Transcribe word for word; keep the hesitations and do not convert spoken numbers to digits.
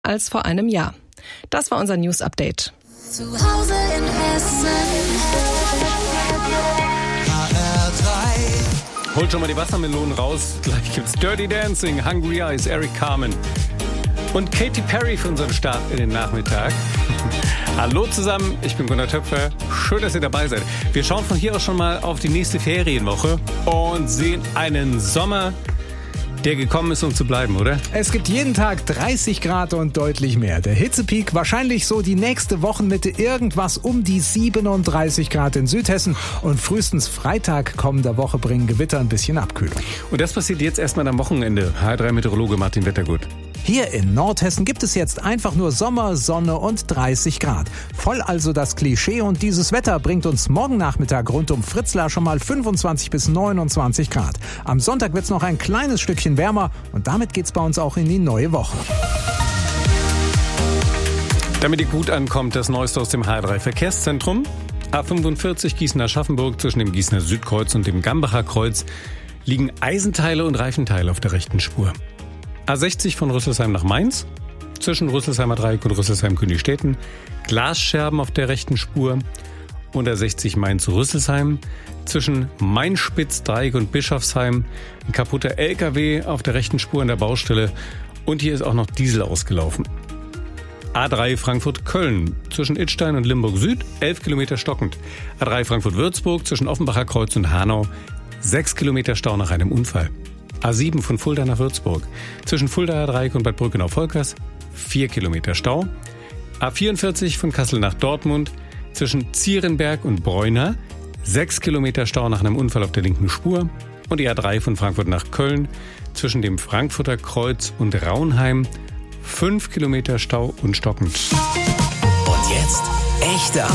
als vor einem Jahr. Das war unser News-Update. Zu Hause in Hessen. H R drei. Holt schon mal die Wassermelonen raus. Gleich gibt's Dirty Dancing, Hungry Eyes, Eric Carmen und Katy Perry für unseren Start in den Nachmittag. Hallo zusammen, ich bin Gunnar Töpfer. Schön, dass ihr dabei seid. Wir schauen von hier aus schon mal auf die nächste Ferienwoche und sehen einen Sommer, der gekommen ist, um zu bleiben, oder? Es gibt jeden Tag dreißig Grad und deutlich mehr. Der Hitzepeak wahrscheinlich so die nächste Wochenmitte, irgendwas um die siebenunddreißig Grad in Südhessen. Und frühestens Freitag kommender Woche bringen Gewitter ein bisschen Abkühlung. Und das passiert jetzt erstmal am Wochenende. H R drei Meteorologe Martin Wettergut. Hier in Nordhessen gibt es jetzt einfach nur Sommer, Sonne und dreißig Grad. Voll also das Klischee, und dieses Wetter bringt uns morgen Nachmittag rund um Fritzlar schon mal fünfundzwanzig bis neunundzwanzig Grad. Am Sonntag wird es noch ein kleines Stückchen wärmer und damit geht's bei uns auch in die neue Woche. Damit ihr gut ankommt, das Neueste aus dem H R drei Verkehrszentrum. A fünfundvierzig Gießen-Aschaffenburg zwischen dem Gießener Südkreuz und dem Gambacher Kreuz liegen Eisenteile und Reifenteile auf der rechten Spur. A sechzig von Rüsselsheim nach Mainz, zwischen Rüsselsheimer Dreieck und Rüsselsheim-Königstetten, Glasscherben auf der rechten Spur. Und A sechzig Mainz-Rüsselsheim, zwischen Mainspitz-Dreieck und Bischofsheim, ein kaputter L K W auf der rechten Spur an der Baustelle. Und hier ist auch noch Diesel ausgelaufen. A drei Frankfurt-Köln, zwischen Idstein und Limburg Süd, elf Kilometer stockend. A drei Frankfurt-Würzburg, zwischen Offenbacher Kreuz und Hanau, sechs Kilometer Stau nach einem Unfall. A sieben von Fulda nach Würzburg, zwischen Fuldaer Dreieck und Bad Brückenau-Volkers, vier Kilometer Stau. A vierundvierzig von Kassel nach Dortmund, zwischen Zierenberg und Bräuner, sechs Kilometer Stau nach einem Unfall auf der linken Spur. Und die A drei von Frankfurt nach Köln, zwischen dem Frankfurter Kreuz und Raunheim, fünf Kilometer Stau und stockend. Und jetzt echte